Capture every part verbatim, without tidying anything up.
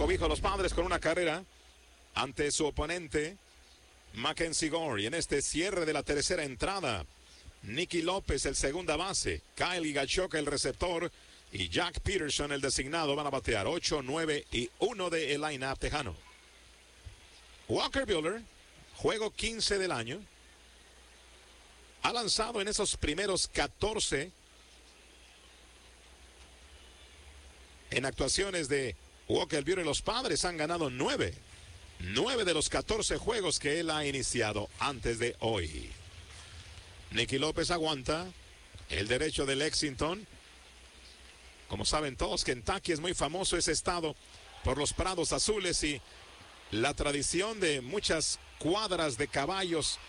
cobijo a los Padres con una carrera ante su oponente Mackenzie Gore. Y en este cierre de la tercera entrada, Nicky López, el segunda base, Kyle Higashioka, el receptor, y Jack Peterson, el designado, van a batear. Ocho, nueve y uno de el line-up tejano. Walker Buehler, juego quince del año, ha lanzado en esos primeros catorce en actuaciones de Walker Buehler. Los Padres han ganado nueve. nueve de los catorce juegos que él ha iniciado antes de hoy. Nicky López aguanta el derecho de Lexington. Como saben todos, Kentucky es muy famoso ese estado por los prados azules y la tradición de muchas cuadras de caballos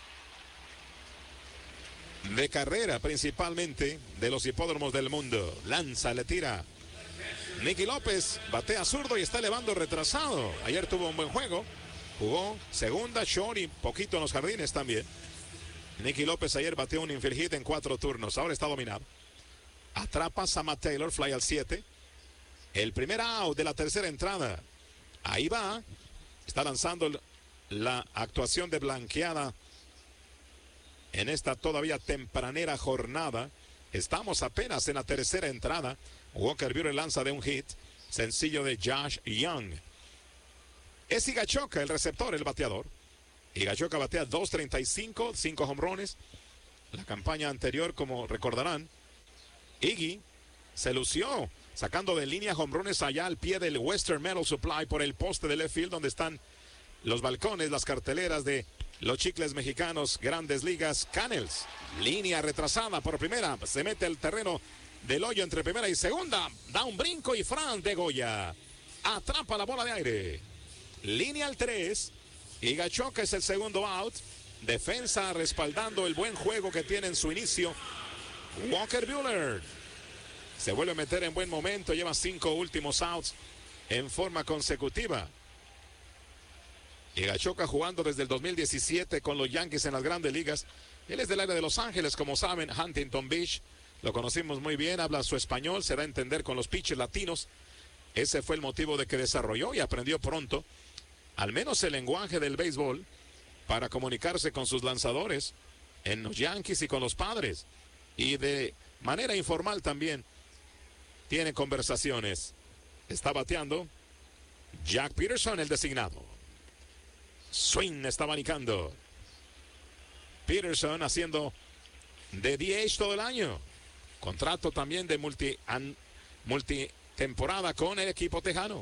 de carrera, principalmente de los hipódromos del mundo. Lanza, le tira. Nicky López batea zurdo y está elevando retrasado. Ayer tuvo un buen juego. Jugó segunda, short y poquito en los jardines también. Nicky López ayer bateó un infield hit en cuatro turnos. Ahora está dominado. Atrapa a Matt Taylor, fly al siete. El primer out de la tercera entrada. Ahí va. Está lanzando la actuación de blanqueada en esta todavía tempranera jornada. Estamos apenas en la tercera entrada. Walker Buehler lanza de un hit sencillo de Josh Young. Es Higashioka, el receptor, el bateador. Higashioka batea dos treinta y cinco, cinco jonrones. La campaña anterior, como recordarán, Iggy se lució sacando de línea jonrones allá al pie del Western Metal Supply por el poste del left field, donde están los balcones, las carteleras de los chicles mexicanos, Grandes Ligas. Canels, línea retrasada por primera, se mete al terreno del hoyo entre primera y segunda, da un brinco y Fran de Goya atrapa la bola de aire. Línea al tres, Higashioka es el segundo out. Defensa respaldando el buen juego que tiene en su inicio Walker Buehler. Se vuelve a meter en buen momento, lleva cinco últimos outs en forma consecutiva. Higashioka jugando desde el dos mil diecisiete con los Yankees en las Grandes Ligas. Él es del área de Los Ángeles, como saben, Huntington Beach. Lo conocimos muy bien, habla su español, se da a entender con los pitchers latinos. Ese fue el motivo de que desarrolló y aprendió pronto, al menos el lenguaje del béisbol, para comunicarse con sus lanzadores en los Yankees y con los Padres. Y de manera informal también tiene conversaciones. Está bateando Jack Peterson, el designado. Swing está abanicando. Peterson haciendo de D H todo el año. Contrato también de multi, an, multitemporada con el equipo tejano.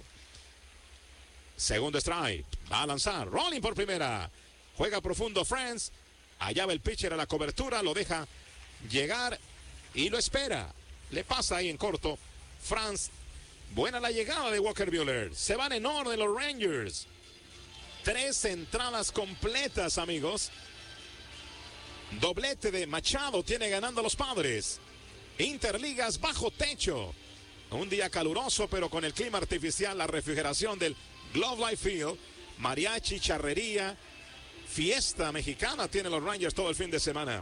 Segundo strike. Va a lanzar. Rolling por primera. Juega profundo Franz. Allá va el pitcher a la cobertura. Lo deja llegar y lo espera. Le pasa ahí en corto. Franz. Buena la llegada de Walker Buehler. Se van en orden los Rangers. Tres entradas completas, amigos. Doblete de Machado tiene ganando a los Padres. Interligas bajo techo. Un día caluroso, pero con el clima artificial, la refrigeración del Globe Life Field. Mariachi, charrería, fiesta mexicana tienen los Rangers todo el fin de semana.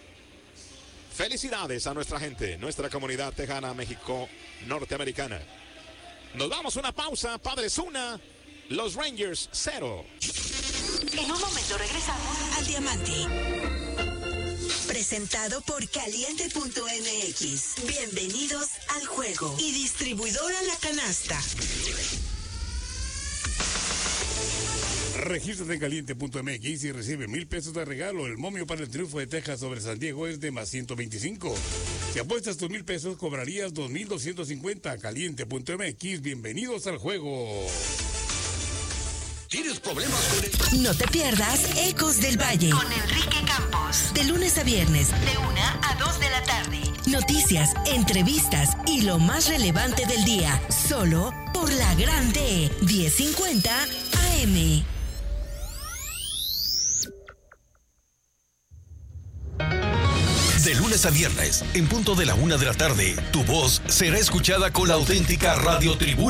Felicidades a nuestra gente, nuestra comunidad tejana, México, norteamericana. Nos damos una pausa, Padres una, los Rangers cero. En un momento regresamos al Diamante. Presentado por Caliente punto M X. Bienvenidos al juego. Y distribuidora La Canasta. Regístrate en Caliente punto M X y recibe mil pesos de regalo. El momio para el triunfo de Texas sobre San Diego es de más ciento veinticinco. Si apuestas tus mil pesos, cobrarías dos mil doscientos cincuenta. Caliente punto M X. Bienvenidos al juego. ¿Tienes problemas con el...? No te pierdas Ecos del Valle con Enrique Campos. De lunes a viernes, de una a dos de la tarde. Noticias, entrevistas y lo más relevante del día. Solo por la Grande diez cincuenta A M. De lunes a viernes, en punto de la una de la tarde, tu voz será escuchada con la auténtica Radio Tribuna.